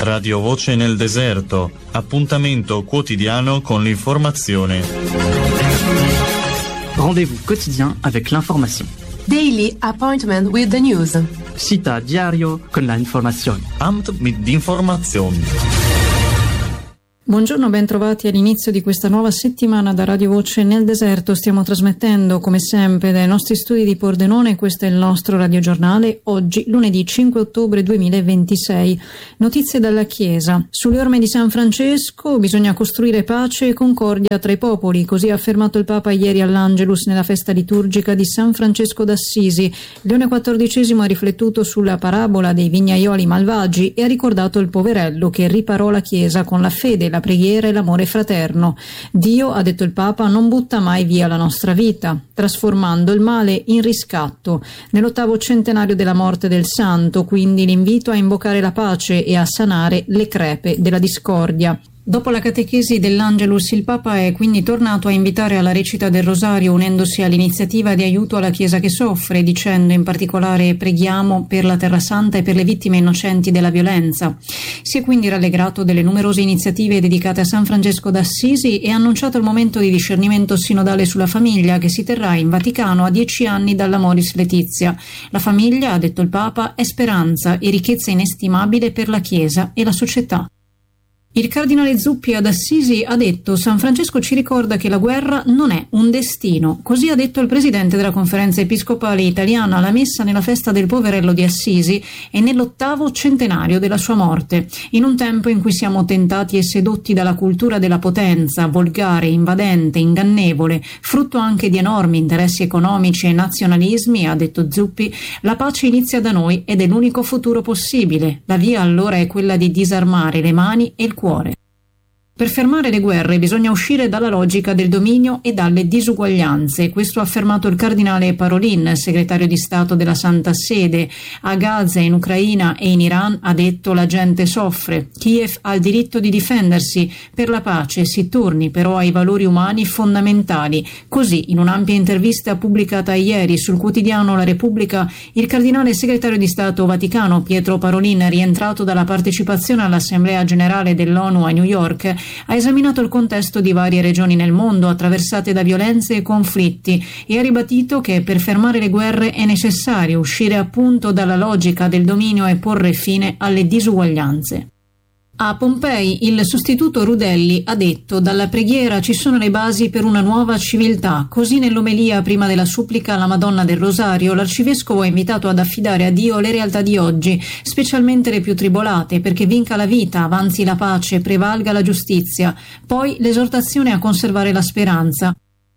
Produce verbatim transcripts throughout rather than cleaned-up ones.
Radio Voce nel Deserto, appuntamento quotidiano con l'informazione. Rendez-vous quotidien avec l'information. Daily appointment with the news. Cita diario con la informazione. Amt mit Information. Buongiorno, ben trovati all'inizio di questa nuova settimana da Radio Voce nel Deserto. Stiamo trasmettendo come sempre dai nostri studi di Pordenone. Questo è il nostro radiogiornale. Oggi, lunedì cinque ottobre duemilaventisei. Notizie dalla Chiesa. Sulle orme di San Francesco bisogna costruire pace e concordia tra i popoli. Così ha affermato il Papa ieri all'Angelus nella festa liturgica di San Francesco d'Assisi. Leone quattordicesimo ha riflettuto sulla parabola dei vignaioli malvagi e ha ricordato il poverello che riparò la Chiesa con la fede, la preghiera e l'amore fraterno. Dio, ha detto il Papa, non butta mai via la nostra vita, trasformando il male in riscatto. Nell'ottavo centenario della morte del santo, quindi l'invito a invocare la pace e a sanare le crepe della discordia. Dopo la catechesi dell'Angelus, il Papa è quindi tornato a invitare alla recita del Rosario, unendosi all'iniziativa di aiuto alla Chiesa che soffre, dicendo in particolare: preghiamo per la Terra Santa e per le vittime innocenti della violenza. Si è quindi rallegrato delle numerose iniziative dedicate a San Francesco d'Assisi e ha annunciato il momento di discernimento sinodale sulla famiglia che si terrà in Vaticano a dieci anni dalla Moris Laetitia. La famiglia, ha detto il Papa, è speranza e ricchezza inestimabile per la Chiesa e la società. Il cardinale Zuppi ad Assisi ha detto: San Francesco ci ricorda che la guerra non è un destino. Così ha detto il presidente della Conferenza Episcopale Italiana alla messa nella festa del poverello di Assisi e nell'ottavo centenario della sua morte. In un tempo in cui siamo tentati e sedotti dalla cultura della potenza, volgare, invadente, ingannevole, frutto anche di enormi interessi economici e nazionalismi, ha detto Zuppi, la pace inizia da noi ed è l'unico futuro possibile. La via allora è quella di disarmare le mani e il cuore. Per fermare le guerre bisogna uscire dalla logica del dominio e dalle disuguaglianze. Questo ha affermato il cardinale Parolin, segretario di Stato della Santa Sede. A Gaza, in Ucraina e in Iran, ha detto, la gente soffre. Kiev ha il diritto di difendersi. Per la pace si torni però ai valori umani fondamentali. Così, in un'ampia intervista pubblicata ieri sul quotidiano La Repubblica, il cardinale segretario di Stato Vaticano Pietro Parolin, rientrato dalla partecipazione all'Assemblea Generale dell'ONU a New York, ha esaminato il contesto di varie regioni nel mondo attraversate da violenze e conflitti e ha ribadito che per fermare le guerre è necessario uscire appunto dalla logica del dominio e porre fine alle disuguaglianze. A Pompei il sostituto Rudelli ha detto: dalla preghiera ci sono le basi per una nuova civiltà. Così nell'omelia prima della supplica alla Madonna del Rosario l'arcivescovo ha invitato ad affidare a Dio le realtà di oggi, specialmente le più tribolate, perché vinca la vita, avanzi la pace, prevalga la giustizia. Poi l'esortazione a conservare la speranza.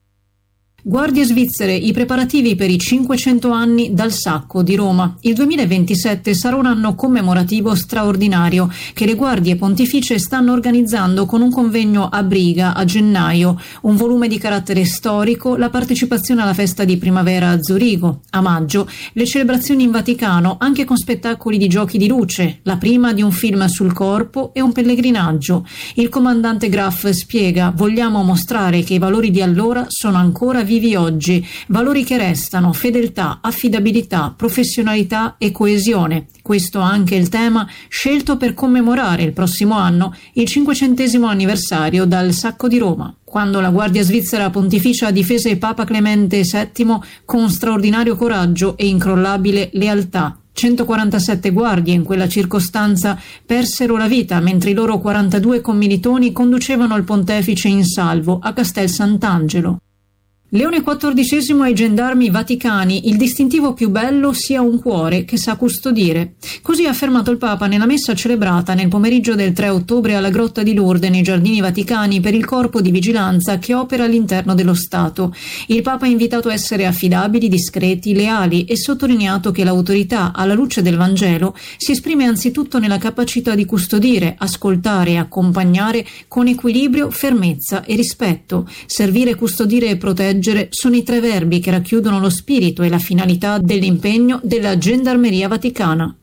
Guardie svizzere, i preparativi per i cinquecento anni dal sacco di Roma. Il duemilaventisette sarà un anno commemorativo straordinario che le guardie pontificie stanno organizzando con un convegno a Briga a gennaio, un volume di carattere storico, la partecipazione alla festa di primavera a Zurigo. A maggio le celebrazioni in Vaticano, anche con spettacoli di giochi di luce, la prima di un film sul corpo e un pellegrinaggio. Il comandante Graf spiega: vogliamo mostrare che i valori di allora sono ancora vivi vivi oggi, valori che restano, fedeltà, affidabilità, professionalità e coesione. Questo anche il tema scelto per commemorare il prossimo anno il cinquecentesimo anniversario dal sacco di Roma, quando la Guardia Svizzera Pontificia difese Papa Clemente settimo con straordinario coraggio e incrollabile lealtà. centoquarantasette guardie in quella circostanza persero la vita mentre i loro quarantadue commilitoni conducevano il pontefice in salvo a Castel Sant'Angelo. Leone quattordicesimo ai gendarmi vaticani: il distintivo più bello sia un cuore che sa custodire. Così ha affermato il Papa nella messa celebrata nel pomeriggio del tre ottobre alla Grotta di Lourdes nei Giardini Vaticani per il corpo di vigilanza che opera all'interno dello Stato. Il Papa ha invitato a essere affidabili, discreti, leali e sottolineato che l'autorità, alla luce del Vangelo, si esprime anzitutto nella capacità di custodire, ascoltare e accompagnare con equilibrio, fermezza e rispetto. Servire, custodire e proteggere sono i tre verbi che racchiudono lo spirito e la finalità dell'impegno della Gendarmeria Vaticana.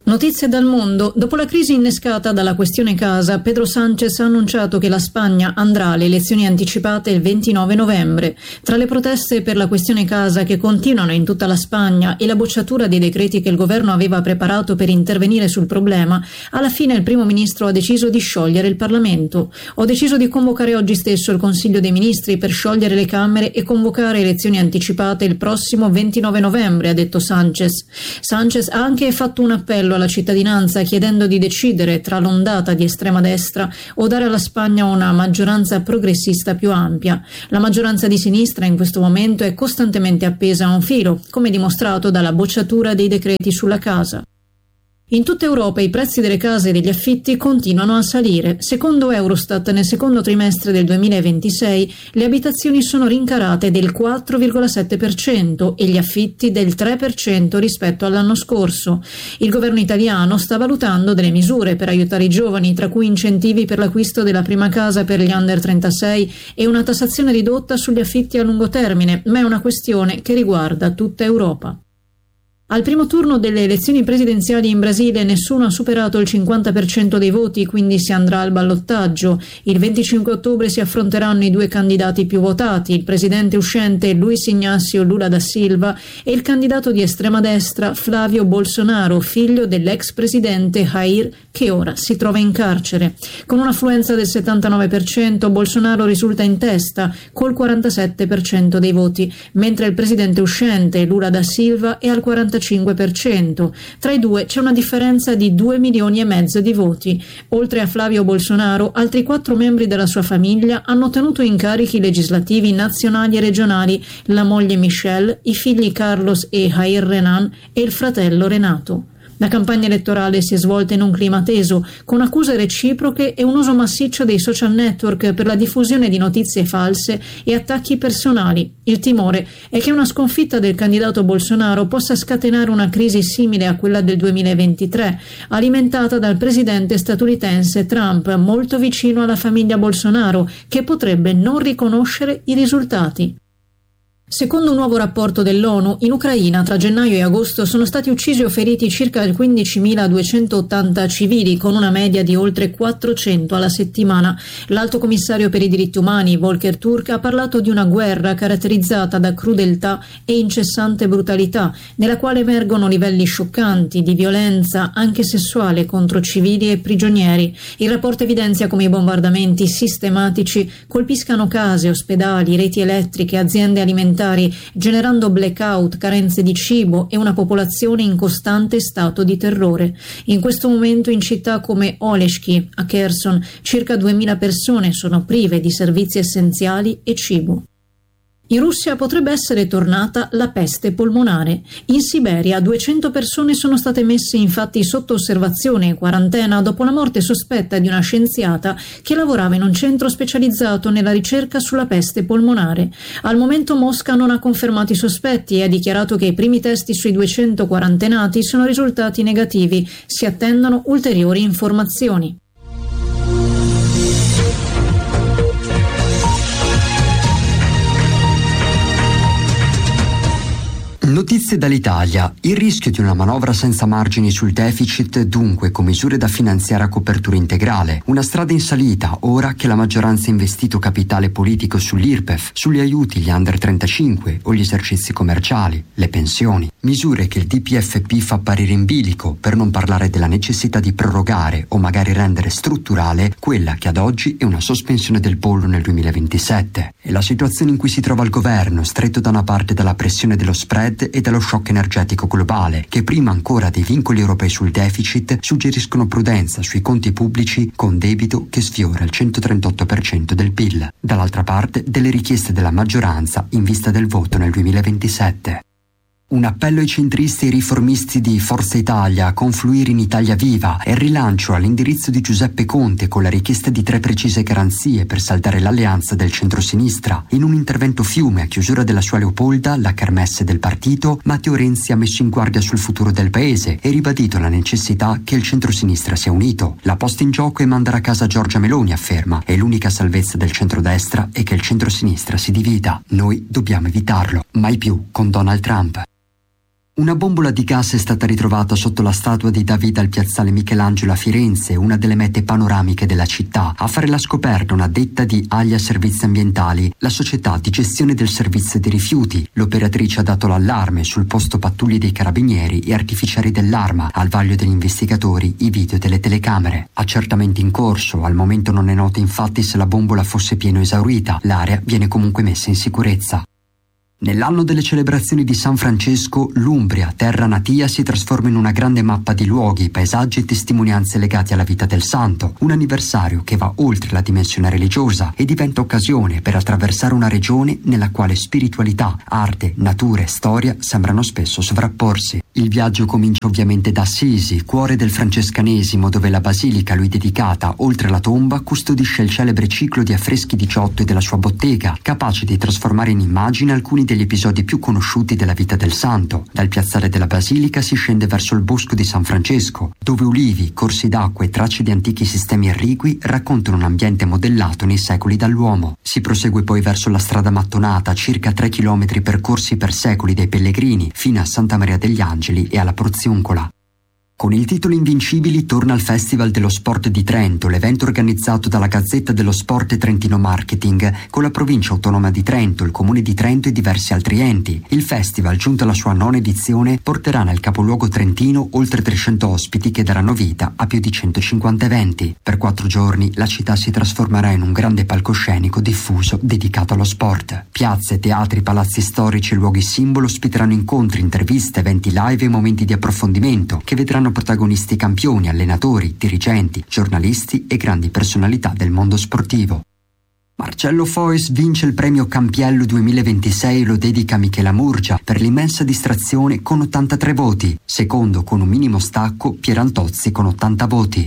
Notizie dal mondo. Dopo la crisi innescata dalla questione casa, Pedro Sánchez ha annunciato che la Spagna andrà alle elezioni anticipate il ventinove novembre. Tra le proteste per la questione casa che continuano in tutta la Spagna e la bocciatura dei decreti che il governo aveva preparato per intervenire sul problema, alla fine il primo ministro ha deciso di sciogliere il Parlamento. Ho deciso di convocare oggi stesso il Consiglio dei Ministri per sciogliere le Camere e convocare elezioni anticipate il prossimo ventinove novembre, ha detto Sánchez. Sánchez ha anche fatto un appello alla cittadinanza chiedendo di decidere tra l'ondata di estrema destra o dare alla Spagna una maggioranza progressista più ampia. La maggioranza di sinistra in questo momento è costantemente appesa a un filo, come dimostrato dalla bocciatura dei decreti sulla casa. In tutta Europa i prezzi delle case e degli affitti continuano a salire. Secondo Eurostat, nel secondo trimestre del duemilaventisei le abitazioni sono rincarate del quattro virgola sette per cento e gli affitti del tre per cento rispetto all'anno scorso. Il governo italiano sta valutando delle misure per aiutare i giovani, tra cui incentivi per l'acquisto della prima casa per gli under trentasei e una tassazione ridotta sugli affitti a lungo termine, ma è una questione che riguarda tutta Europa. Al primo turno delle elezioni presidenziali in Brasile nessuno ha superato il cinquanta per cento dei voti, quindi si andrà al ballottaggio. Il venticinque ottobre si affronteranno i due candidati più votati, il presidente uscente Luiz Inácio Lula da Silva e il candidato di estrema destra Flávio Bolsonaro, figlio dell'ex presidente Jair, che ora si trova in carcere. Con un'affluenza del settantanove per cento, Bolsonaro risulta in testa col quarantasette per cento dei voti, mentre il presidente uscente Lula da Silva è al quarantacinque per cento. Tra i due c'è una differenza di due milioni e mezzo di voti. Oltre a Flávio Bolsonaro, altri quattro membri della sua famiglia hanno ottenuto incarichi legislativi nazionali e regionali: la moglie Michelle, i figli Carlos e Jair Renan e il fratello Renato. La campagna elettorale si è svolta in un clima teso, con accuse reciproche e un uso massiccio dei social network per la diffusione di notizie false e attacchi personali. Il timore è che una sconfitta del candidato Bolsonaro possa scatenare una crisi simile a quella del duemilaventitré, alimentata dal presidente statunitense Trump, molto vicino alla famiglia Bolsonaro, che potrebbe non riconoscere i risultati. Secondo un nuovo rapporto dell'ONU, in Ucraina tra gennaio e agosto sono stati uccisi o feriti circa quindicimiladuecentottanta civili, con una media di oltre quattrocento alla settimana. L'Alto Commissario per i diritti umani, Volker Turk, ha parlato di una guerra caratterizzata da crudeltà e incessante brutalità, nella quale emergono livelli scioccanti di violenza, anche sessuale, contro civili e prigionieri. Il rapporto evidenzia come i bombardamenti sistematici colpiscano case, ospedali, reti elettriche, aziende alimentari, generando blackout, carenze di cibo e una popolazione in costante stato di terrore. In questo momento in città come Oleshki, a Kherson, circa duemila persone sono prive di servizi essenziali e cibo. In Russia potrebbe essere tornata la peste polmonare. In Siberia duecento persone sono state messe infatti sotto osservazione e quarantena dopo la morte sospetta di una scienziata che lavorava in un centro specializzato nella ricerca sulla peste polmonare. Al momento Mosca non ha confermato i sospetti e ha dichiarato che i primi testi sui duecento quarantenati sono risultati negativi. Si attendono ulteriori informazioni. Notizie dall'Italia. Il rischio di una manovra senza margini sul deficit, dunque con misure da finanziare a copertura integrale. Una strada in salita ora che la maggioranza ha investito capitale politico sull'I R P E F, sugli aiuti agli under trentacinque o gli esercizi commerciali, le pensioni. Misure che il D P F P fa apparire in bilico, per non parlare della necessità di prorogare o magari rendere strutturale quella che ad oggi è una sospensione del bollo nel duemilaventisette. È la situazione in cui si trova il governo, stretto da una parte dalla pressione dello spread e dallo shock energetico globale, che prima ancora dei vincoli europei sul deficit suggeriscono prudenza sui conti pubblici con debito che sfiora il centotrentotto per cento del P I L. Dall'altra parte delle richieste della maggioranza in vista del voto nel duemilaventisette. Un appello ai centristi e ai riformisti di Forza Italia a confluire in Italia Viva e il rilancio all'indirizzo di Giuseppe Conte con la richiesta di tre precise garanzie per saldare l'alleanza del centrosinistra. In un intervento fiume a chiusura della sua Leopolda, la kermesse del partito, Matteo Renzi ha messo in guardia sul futuro del paese e ribadito la necessità che il centrosinistra sia unito. La posta in gioco è mandare a casa Giorgia Meloni, afferma, e l'unica salvezza del centrodestra è che il centrosinistra si divida. Noi dobbiamo evitarlo, mai più con Donald Trump. Una bombola di gas è stata ritrovata sotto la statua di David al piazzale Michelangelo a Firenze, una delle mete panoramiche della città. A fare la scoperta un'addetta di Aglia Servizi Ambientali, la società di gestione del servizio dei rifiuti. L'operatrice ha dato l'allarme, sul posto pattuglie dei carabinieri e artificieri dell'Arma, al vaglio degli investigatori i video delle telecamere. Accertamenti in corso, al momento non è noto infatti se la bombola fosse pieno esaurita, l'area viene comunque messa in sicurezza. Nell'anno delle celebrazioni di San Francesco, l'Umbria, terra natia, si trasforma in una grande mappa di luoghi, paesaggi e testimonianze legati alla vita del santo, un anniversario che va oltre la dimensione religiosa e diventa occasione per attraversare una regione nella quale spiritualità, arte, natura e storia sembrano spesso sovrapporsi. Il viaggio comincia ovviamente da Assisi, cuore del francescanesimo, dove la basilica a lui dedicata, oltre la tomba, custodisce il celebre ciclo di affreschi di Giotto e della sua bottega, capace di trasformare in immagine alcuni degli episodi più conosciuti della vita del santo. Dal piazzale della basilica si scende verso il bosco di San Francesco, dove ulivi, corsi d'acqua e tracce di antichi sistemi irrigui raccontano un ambiente modellato nei secoli dall'uomo. Si prosegue poi verso la strada mattonata, circa tre chilometri percorsi per secoli dai pellegrini, fino a Santa Maria degli Angeli e alla Porziuncola. Con il titolo Invincibili torna al Festival dello Sport di Trento, l'evento organizzato dalla Gazzetta dello Sport e Trentino Marketing, con la provincia autonoma di Trento, il comune di Trento e diversi altri enti. Il festival, giunto alla sua nona edizione, porterà nel capoluogo trentino oltre trecento ospiti che daranno vita a più di centocinquanta eventi. Per quattro giorni la città si trasformerà in un grande palcoscenico diffuso dedicato allo sport. Piazze, teatri, palazzi storici e luoghi simbolo ospiteranno incontri, interviste, eventi live e momenti di approfondimento che vedranno protagonisti campioni, allenatori, dirigenti, giornalisti e grandi personalità del mondo sportivo. Marcello Fois vince il premio Campiello duemilaventisei e lo dedica a Michela Murgia per l'immensa distrazione con ottantatré voti. Secondo, con un minimo stacco, Pierantozzi con ottanta voti.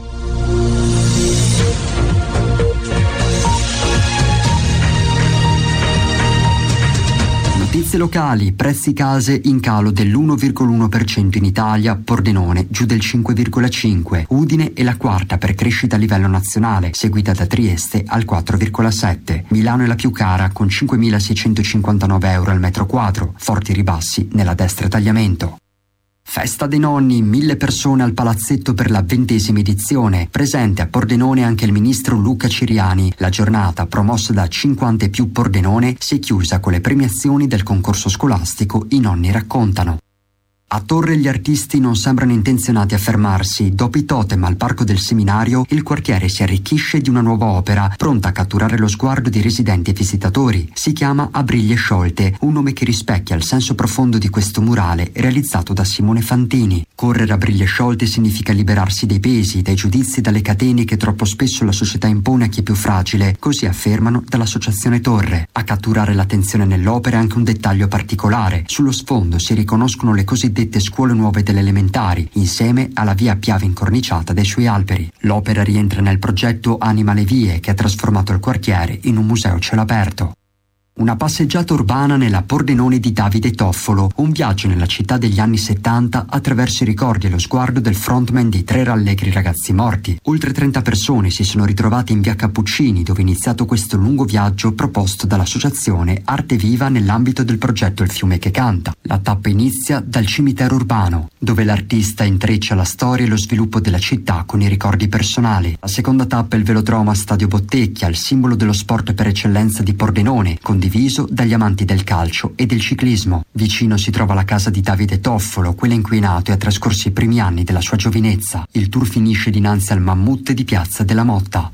Notizie locali, prezzi case in calo dell'uno virgola uno per cento in Italia, Pordenone giù del cinque virgola cinque per cento, Udine è la quarta per crescita a livello nazionale, seguita da Trieste al quattro virgola sette per cento, Milano è la più cara con cinquemilaseicentocinquantanove euro al metro quadro, forti ribassi nella destra tagliamento. Festa dei nonni, mille persone al palazzetto per la ventesima edizione, presente a Pordenone anche il ministro Luca Ciriani. La giornata, promossa da cinquanta e più Pordenone, si è chiusa con le premiazioni del concorso scolastico I nonni raccontano. A Torre gli artisti non sembrano intenzionati a fermarsi. Dopo i totem al Parco del Seminario, il quartiere si arricchisce di una nuova opera, pronta a catturare lo sguardo di residenti e visitatori. Si chiama A briglie sciolte, un nome che rispecchia il senso profondo di questo murale realizzato da Simone Fantini. Correre a briglie sciolte significa liberarsi dai pesi, dai giudizi, dalle catene che troppo spesso la società impone a chi è più fragile, così affermano dall'associazione Torre. A catturare l'attenzione nell'opera è anche un dettaglio particolare. Sullo sfondo si riconoscono le cosiddette dette scuole nuove delle elementari, insieme alla via Piave incorniciata dai suoi alberi. L'opera rientra nel progetto Anima le Vie, che ha trasformato il quartiere in un museo a cielo aperto. Una passeggiata urbana nella Pordenone di Davide Toffolo, un viaggio nella città degli anni settanta attraverso i ricordi e lo sguardo del frontman di Tre rallegri ragazzi morti. Oltre trenta persone si sono ritrovate in via Cappuccini, dove è iniziato questo lungo viaggio proposto dall'associazione Arte Viva nell'ambito del progetto Il fiume che canta. La tappa inizia dal cimitero urbano, dove l'artista intreccia la storia e lo sviluppo della città con i ricordi personali. La seconda tappa è il velodromo a Stadio Bottecchia, il simbolo dello sport per eccellenza di Pordenone, con diviso dagli amanti del calcio e del ciclismo. Vicino si trova la casa di Davide Toffolo, quella in cui è nato e ha trascorso i primi anni della sua giovinezza. Il tour finisce dinanzi al mammut di Piazza della Motta.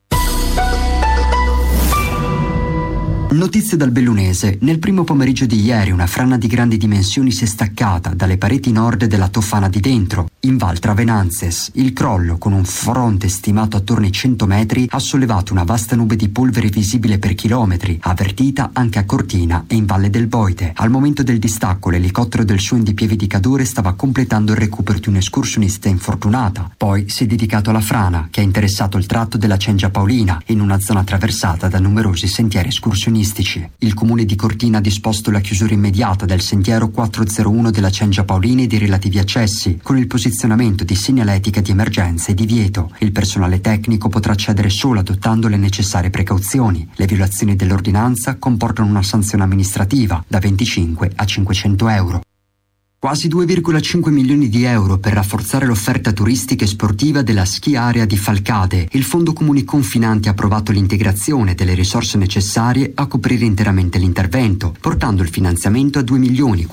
Notizie dal Bellunese. Nel primo pomeriggio di ieri una frana di grandi dimensioni si è staccata dalle pareti nord della Tofana di Dentro, in Val Travenanzes. Il crollo, con un fronte stimato attorno ai cento metri, ha sollevato una vasta nube di polvere visibile per chilometri, avvertita anche a Cortina e in Valle del Boite. Al momento del distacco l'elicottero del suo Indipievi di Cadore stava completando il recupero di un'escursionista infortunata. Poi si è dedicato alla frana, che ha interessato il tratto della Cengia Paolina, in una zona attraversata da numerosi sentieri escursionistici. Il comune di Cortina ha disposto la chiusura immediata del sentiero quattrocentouno della Cengia Paolina e dei relativi accessi, con il posizionamento di segnaletica di emergenza e divieto. Il personale tecnico potrà accedere solo adottando le necessarie precauzioni. Le violazioni dell'ordinanza comportano una sanzione amministrativa da venticinque a cinquecento euro. Quasi due virgola cinque milioni di euro per rafforzare l'offerta turistica e sportiva della ski area di Falcade. Il Fondo Comuni Confinanti ha approvato l'integrazione delle risorse necessarie a coprire interamente l'intervento, portando il finanziamento a due milioni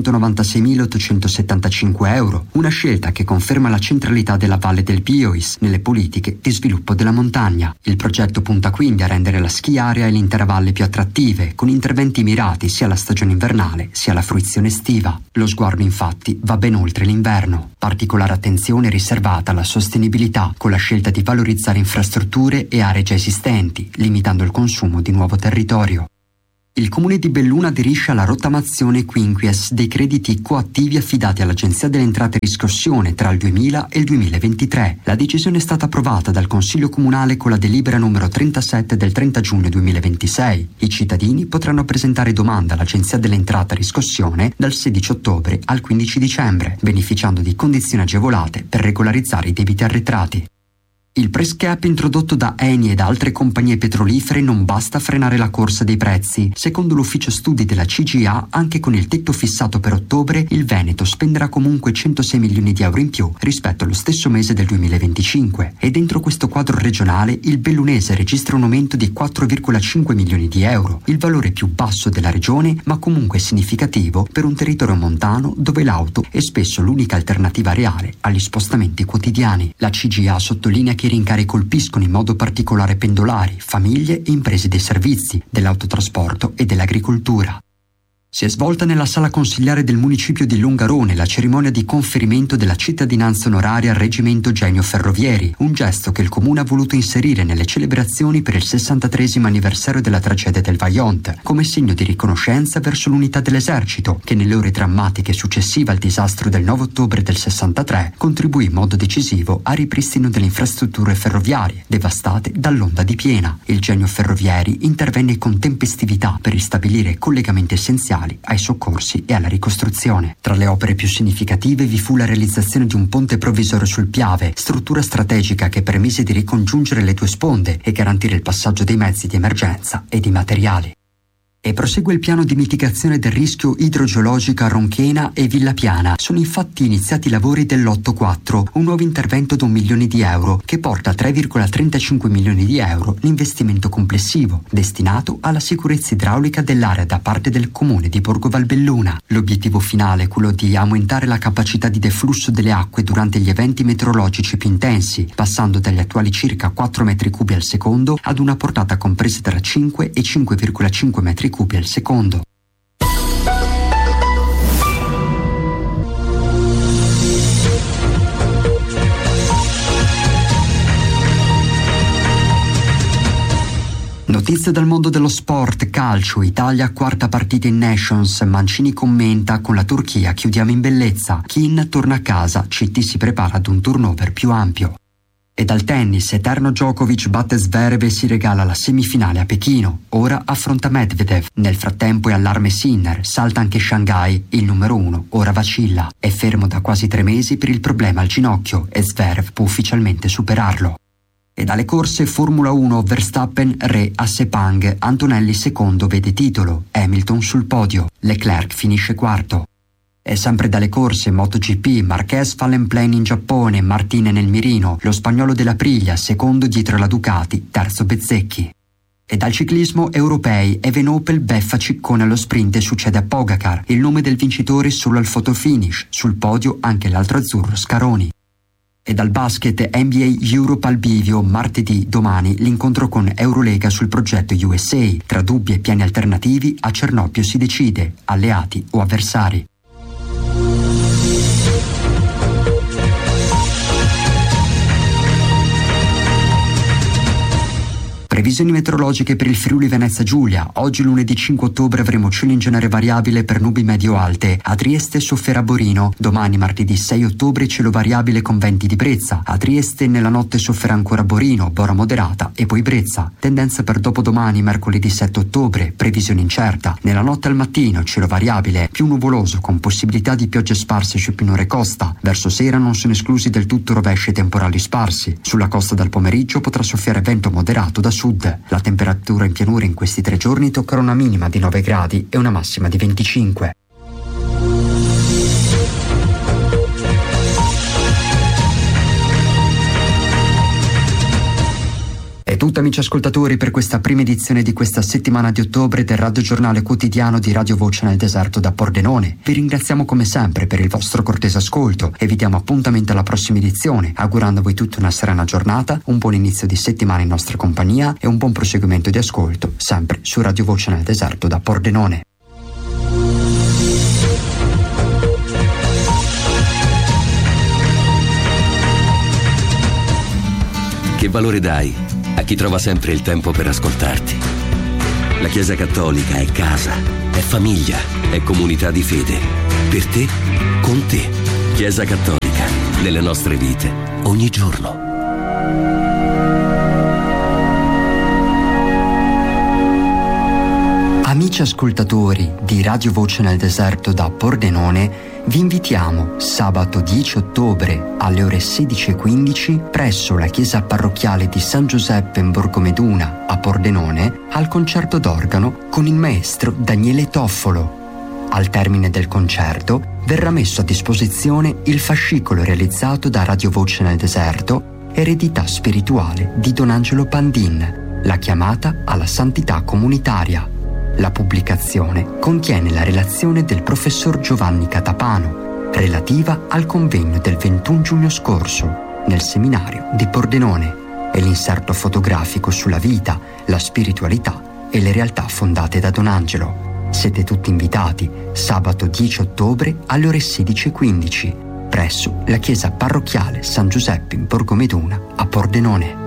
quattrocentonovantaseimilaottocentosettantacinque euro, una scelta che conferma la centralità della Valle del Piois nelle politiche di sviluppo della montagna. Il progetto punta quindi a rendere la ski area e l'intera valle più attrattive, con interventi mirati sia alla stagione invernale sia alla fruizione estiva. Lo sguardo infatti va ben oltre l'inverno. Particolare attenzione riservata alla sostenibilità, con la scelta di valorizzare infrastrutture e aree già esistenti, limitando il consumo di nuovo territorio. Il comune di Belluno aderisce alla rottamazione quinquies dei crediti coattivi affidati all'Agenzia delle Entrate e Riscossione tra il duemila e il duemilaventitré. La decisione è stata approvata dal Consiglio Comunale con la delibera numero trentasette del trenta giugno duemilaventisei. I cittadini potranno presentare domanda all'Agenzia delle Entrate e Riscossione dal sedici ottobre al quindici dicembre, beneficiando di condizioni agevolate per regolarizzare i debiti arretrati. Il price cap introdotto da Eni e da altre compagnie petrolifere non basta a frenare la corsa dei prezzi. Secondo l'ufficio studi della C G A, anche con il tetto fissato per ottobre, il Veneto spenderà comunque centosei milioni di euro in più rispetto allo stesso mese del duemilaventicinque. E dentro questo quadro regionale, il bellunese registra un aumento di quattro virgola cinque milioni di euro, il valore più basso della regione, ma comunque significativo per un territorio montano dove l'auto è spesso l'unica alternativa reale agli spostamenti quotidiani. La C G A sottolinea che i rincari colpiscono in modo particolare pendolari, famiglie e imprese dei servizi, dell'autotrasporto e dell'agricoltura. Si è svolta nella sala consigliare del municipio di Longarone la cerimonia di conferimento della cittadinanza onoraria al reggimento Genio Ferrovieri, un gesto che il comune ha voluto inserire nelle celebrazioni per il sessantatreesimo anniversario della tragedia del Vajont, come segno di riconoscenza verso l'unità dell'esercito, che nelle ore drammatiche successive al disastro del nove ottobre del sessantatré contribuì in modo decisivo al ripristino delle infrastrutture ferroviarie devastate dall'onda di piena. Il Genio Ferrovieri intervenne con tempestività per ristabilire collegamenti essenziali ai soccorsi e alla ricostruzione. Tra le opere più significative vi fu la realizzazione di un ponte provvisorio sul Piave, struttura strategica che permise di ricongiungere le due sponde e garantire il passaggio dei mezzi di emergenza e di materiali. E prosegue il piano di mitigazione del rischio idrogeologico a Ronchena e Villa Piana. Sono infatti iniziati i lavori dell'otto quattro, un nuovo intervento da un milione di euro che porta a tre virgola trentacinque milioni di euro l'investimento complessivo, destinato alla sicurezza idraulica dell'area da parte del comune di Borgo Valbelluna. L'obiettivo finale è quello di aumentare la capacità di deflusso delle acque durante gli eventi meteorologici più intensi, passando dagli attuali circa quattro metri cubi al secondo ad una portata compresa tra cinque e cinque virgola cinque metri cubi al secondo. Notizie dal mondo dello sport, calcio, Italia quarta partita in Nations, Mancini commenta: con la Turchia chiudiamo in bellezza, Keane torna a casa, C T si prepara ad un turnover più ampio. E dal tennis, eterno Djokovic batte Zverev e si regala la semifinale a Pechino. Ora affronta Medvedev. Nel frattempo è allarme Sinner, salta anche Shanghai, il numero uno ora vacilla. È fermo da quasi tre mesi per il problema al ginocchio e Zverev può ufficialmente superarlo. E dalle corse Formula uno, Verstappen re a Sepang, Antonelli secondo vede titolo, Hamilton sul podio, Leclerc finisce quarto. E sempre dalle corse MotoGP, Marquez fa l'en-plane in Giappone, Martine nel mirino, lo spagnolo della Priglia, secondo dietro la Ducati, terzo Bezzecchi. E dal ciclismo europei, Evenepoel beffa Ciccone allo sprint e succede a Pogacar, il nome del vincitore solo al fotofinish, sul podio anche l'altro azzurro Scaroni. E dal basket N B A Europe al bivio, martedì, domani, l'incontro con Eurolega sul progetto U S A, tra dubbi e piani alternativi a Cernobbio si decide, alleati o avversari. Previsioni meteorologiche per il Friuli Venezia Giulia. Oggi lunedì cinque ottobre avremo cielo in genere variabile per nubi medio-alte. A Trieste sofferà Borino. Domani martedì sei ottobre cielo variabile con venti di brezza. A Trieste nella notte sofferà ancora Borino, bora moderata e poi brezza. Tendenza per dopodomani mercoledì sette ottobre, previsione incerta. Nella notte al mattino cielo variabile, più nuvoloso con possibilità di piogge sparse su pianure e costa. Verso sera non sono esclusi del tutto rovesci e temporali sparsi. Sulla costa dal pomeriggio potrà soffiare vento moderato da sud. La temperatura in pianura in questi tre giorni toccherà una minima di nove gradi e una massima di venticinque. È tutto, amici ascoltatori, per questa prima edizione di questa settimana di ottobre del radiogiornale quotidiano di Radio Voce nel Deserto da Pordenone. Vi ringraziamo come sempre per il vostro cortese ascolto e vi diamo appuntamento alla prossima edizione, augurando a voi tutta una serena giornata, un buon inizio di settimana in nostra compagnia e un buon proseguimento di ascolto, sempre su Radio Voce nel Deserto da Pordenone. Che valore dai a chi trova sempre il tempo per ascoltarti? La Chiesa Cattolica è casa, è famiglia, è comunità di fede. Per te, con te. Chiesa Cattolica, nelle nostre vite, ogni giorno. Amici ascoltatori di Radio Voce nel Deserto da Pordenone, vi invitiamo sabato dieci ottobre alle ore sedici e quindici presso la chiesa parrocchiale di San Giuseppe in Borgomeduna a Pordenone al concerto d'organo con il maestro Daniele Toffolo. Al termine del concerto verrà messo a disposizione il fascicolo realizzato da Radio Voce nel Deserto, Eredità spirituale di Don Angelo Pandin, la chiamata alla santità comunitaria. La pubblicazione contiene la relazione del professor Giovanni Catapano relativa al convegno del ventuno giugno scorso nel seminario di Pordenone e l'inserto fotografico sulla vita, la spiritualità e le realtà fondate da Don Angelo. Siete tutti invitati sabato dieci ottobre alle ore sedici e quindici presso la chiesa parrocchiale San Giuseppe in Borgomeduna a Pordenone.